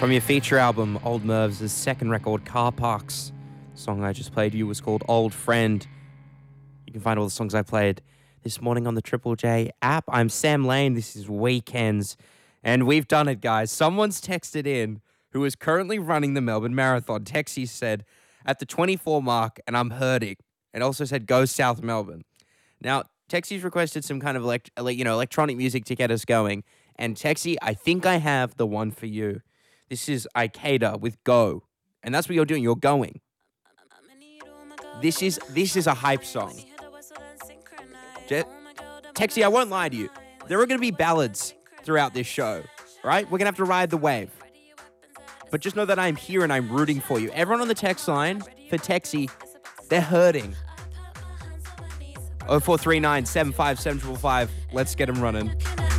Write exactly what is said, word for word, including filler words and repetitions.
From your feature album, Old Mervs' second record, Car Parks. The song I just played you was called Old Friend. You can find all the songs I played this morning on the Triple J app. I'm Sam Lane. This is Weekends. And we've done it, guys. Someone's texted in who is currently running the Melbourne Marathon. Texie said, at the twenty-four mark, and I'm hurting. And also said, go South Melbourne. Now, Texie's requested some kind of elect- you know, electronic music to get us going. And Texie, I think I have the one for you. This is Ikeda with Go. And that's what you're doing. You're going. This is this is a hype song. Je- Texie, I won't lie to you. There are going to be ballads throughout this show, right? We're going to have to ride the wave. But just know that I'm here and I'm rooting for you. Everyone on the text line for Texie, they're hurting. oh four three nine, seven five seven five five. Let's get them running.